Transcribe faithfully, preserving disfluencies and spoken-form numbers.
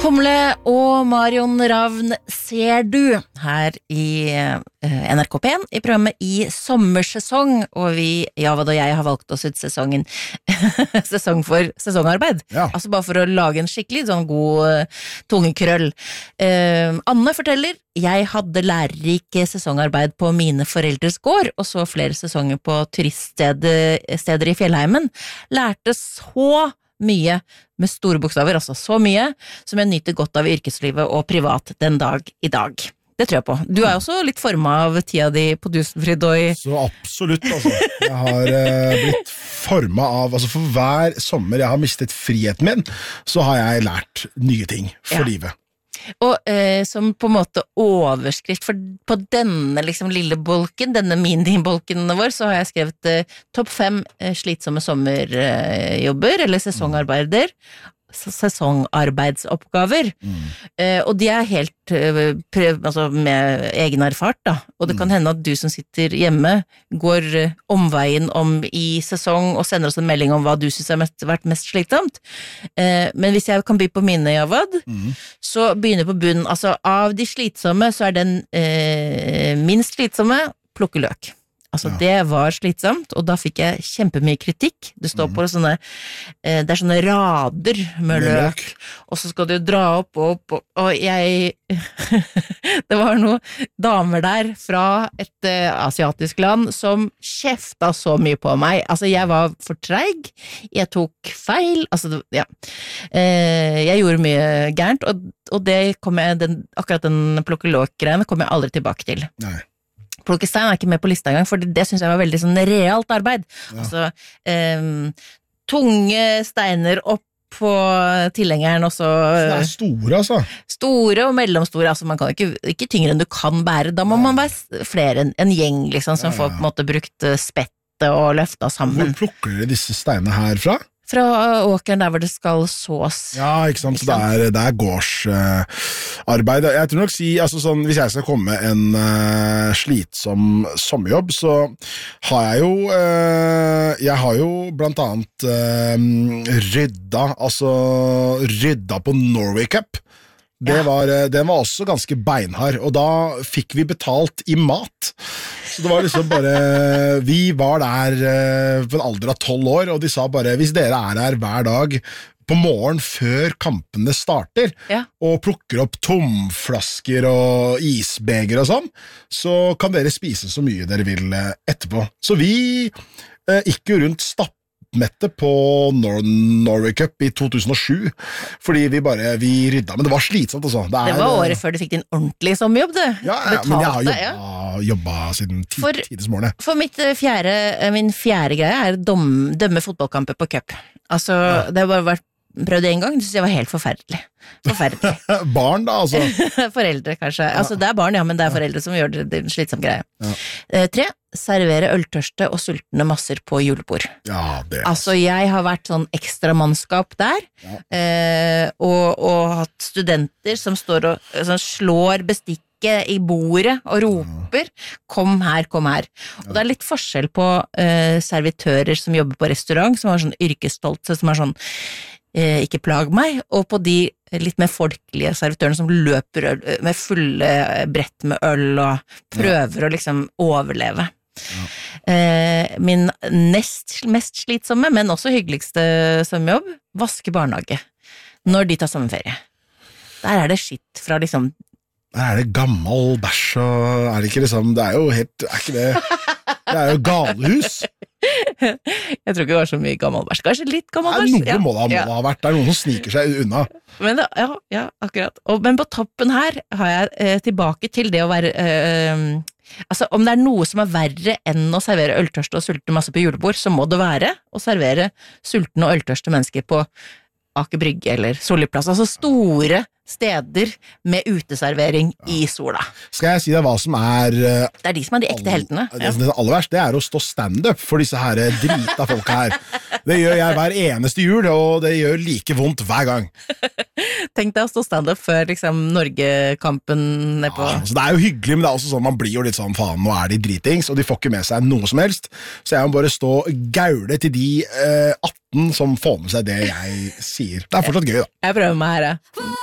Humle og Marion Ravn ser du her i N R K P en i programmet i sommersesong, og vi, Javad og jeg, har valgt oss ut sesongen sesong for sesongarbeid. Ja. Altså bare for å lage en skikkelig sånn god tungekrøll. Uh, Anne forteller, jeg hadde lærerik sesongarbeid på mine foreldres gård, og så flere sesonger på turiststeder steder i Fjellheimen. Lærte så mye med store bokstaver, altså så mye som jeg nyter godt av i yrkeslivet og privat den dag i dag. Det tror jeg på. Du er også litt formet av tida di på Dusenfrid og i... Så absolutt, altså. Jeg har eh, blitt formet av, altså for hver sommer jeg har mistet friheten min, så har jeg lært nye ting for Ja. livet. Og eh, som på en måte overskrift for, på denne liksom lille bolken, denne mini-bolken vår, så har jeg skrevet eh, topp fem eh, slitsomme sommerjobber, eller sesongarbeider, sesongarbeidsoppgaver. Mm. Eh, og de er helt eh, prøv, altså med egen erfart da, og det kan hende at du som sitter hjemme går eh, omveien om i sesong og sender oss en melding om hva du synes har mest, vært mest slitsomt. Eh, men hvis jeg kan by på mine, Javad, Mm. så begynner på bunnen, altså av de slitsomme så er den eh, minst slitsomme plukke løk. Altså Ja. det var slitsomt, og da fikk jeg kjempemye kritikk. Det står på sånne, eh, det er sånne rader med Med løk, løk. og så skal du dra opp og opp, og, og jeg, det var noen damer der fra et eh, asiatisk land som kjefta så mye på meg. Altså jeg var for treig, jeg tok feil, altså det- ja. Eh, jeg gjorde mye gærent, og, og det kom jeg, den, akkurat den plukke løk-greiene kom jeg aldri tilbake til. Nei. Plukkestein er ikke med på lista engang, for det, det synes jeg var veldig sånn realt arbeid. Ja. Altså, em, tunge steiner opp på tilhengeren, og så Det er store, altså. store og mellomstore, altså man kan ikke, ikke tyngre enn du kan bære, da må man være s- flere, en, en gjeng liksom, som Ja, ja, får på en måte brukt eh, spettet og løfta Hvor sammen. plukker dere disse steinene her fra? Fra åkeren der hvor det skal sås. Ja, ikke sant, så Ikke sant? det er, det er gårdsarbeid. jeg tror nok si, altså sånn, hvis jeg skal komme med en eh, slitsom sommerjobb, så har jeg jo, eh, jeg har jo blant annet eh, rydda, altså rydda på Norway Cup. Det Ja. var, eh, den var også ganske beinhard, og da fikk vi betalt i mat. Så det var liksom bare, vi var der eh, på en alder av tolv år, og de sa bare, hvis dere er her hver dag på morgen før kampene starter, Ja. og plukker opp tomflasker og isbeger og sånn, så kan dere spise så mye dere vil eh, etterpå. Så vi eh, gikk jo rundt stappmette på Nor Norway Cup i to tusen og sju, fordi vi bare, vi rydda, men det var slitsomt altså. Det er, var eh, året før du fikk din ordentlige sommerjobb, du. Ja, ja, men jeg har Betalte, ja. jobba, jobba siden ti- For- tidesmorgen. For mitt eh, fjerde, eh, min fjerde greie er dom, dømme fotballkamper på cup. Altså, det har bare vært prøvd en gang, det synes jeg var helt forferdelig. Forferdelig. Barn da, altså. Foreldre, kanskje. Altså, det er barn, ja, men det er foreldre som gjør det, det er en slitsom greie. Ja. Eh, tre, servere øltørste og sultne masser på julebord. Ja, det. Altså, jeg har vært sånn ekstra mannskap der, Ja. eh, og, og hatt studenter som står og sånn, slår bestikket i bordet og roper, kom her, kom her. Og det er litt forskjell på eh, servitører som jobber på restaurant, som har sånn yrkesstolthet, som er sånn, eh, ikke plag meg, og på de litt mer folkelige servitørene som løper øl, med fulle brett med øl og prøver å liksom overleve. Eh, min nest mest slitsomme, men også hyggeligste sommerjobb, vaske barnehage. Når de tar sommerferie. Der er det skitt fra liksom Der er det gammel bæsj, og er det ikke liksom, det er jo helt, er ikke det, det er jo galehus. Jeg tror ikke det var så mye gammel bæsj. Kanskje litt gammel Nei, bæsj. noe Ja, må det ha, må ja. det ha vært, det er noen som sniker seg unna. Men, det- ja, ja, akkurat. Og, men på toppen her har jeg eh, tilbake til det å være eh, altså, om det er noe som er verre enn å servere øltørste og sultne masse på julebord, så må det være å servere sultne og øltørste mennesker på Aker Brygge eller Solli plass. Altså store steder med uteservering i sola. Skal jeg si deg hva som er eh, Det er de som er de ekte heltene. Det, Ja. det aller verste, det er å stå stand-up for disse her drita folka her. Det gjør jeg hver eneste jul, og det gjør like vondt hver gang. Tenk deg å stå stand-up før liksom Norgekampen ned på Ja, altså, det er jo hyggelig, men det er også sånn, man blir jo litt sånn, faen, nå er de dritings, og de får ikke med seg noe som helst. Så jeg må bare stå gaule til de eh, atten som får med seg det jeg sier. Det er fortsatt gøy, da. Jeg prøver meg her, jeg.